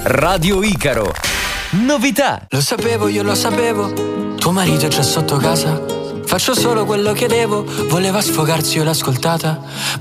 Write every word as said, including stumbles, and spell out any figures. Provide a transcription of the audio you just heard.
Radio Icaro. Novità. Lo sapevo, io lo sapevo, tuo marito è già sotto casa. Faccio solo quello che devo, voleva sfogarsi, io l'ho ascoltata.